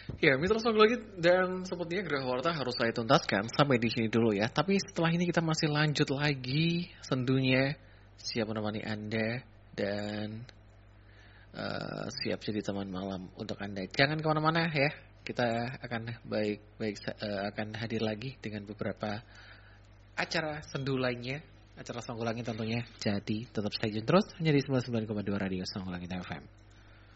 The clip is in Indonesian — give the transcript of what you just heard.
Ya, Mitra Song lagi dan sepertinya Gerah Warta harus saya tuntaskan sampai di sini dulu ya. Tapi setelah ini kita masih lanjut lagi sendunya. Siap menemani Anda dan siap jadi teman malam untuk Anda. Jangan kemana-mana ya. Kita akan akan hadir lagi dengan beberapa acara sendu lainnya. Acara Songgolangit tentunya. Jadi tetap stay tune terus hanya di 99,2 Radio Songgolangit FM.